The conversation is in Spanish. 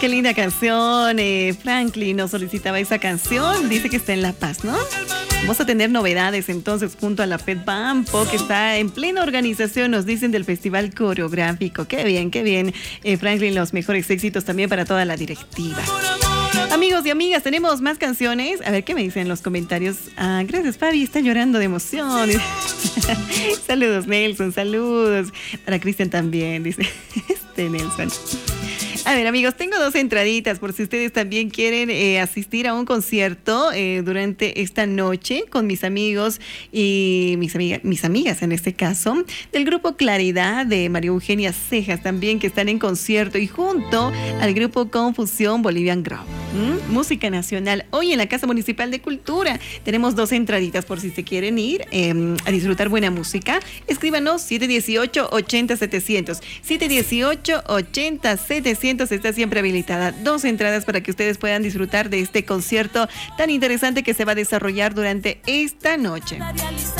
Qué linda canción. Franklin nos solicitaba esa canción. Dice que está en La Paz, ¿no? Vamos a tener novedades entonces junto a la FED Bampo, que está en plena organización, nos dicen, del Festival Coreográfico. Qué bien, qué bien. Franklin, los mejores éxitos también para toda la directiva. Amigos y amigas, tenemos más canciones. A ver qué me dicen en los comentarios. Gracias, Fabi, está llorando de emoción. Saludos, Nelson, saludos. Para Cristian también, dice Nelson. A ver, amigos, tengo 2 entraditas por si ustedes también quieren asistir a un concierto durante esta noche con mis amigos y mis amigas en este caso, del grupo Claridad de María Eugenia Cejas también, que están en concierto, y junto al grupo Confusión Bolivian Grove. Música nacional hoy en la Casa Municipal de Cultura. Tenemos 2 entraditas por si se quieren ir a disfrutar buena música. Escríbanos 718-80-700. 718-80-700 está siempre habilitada. 2 entradas para que ustedes puedan disfrutar de este concierto tan interesante que se va a desarrollar durante esta noche.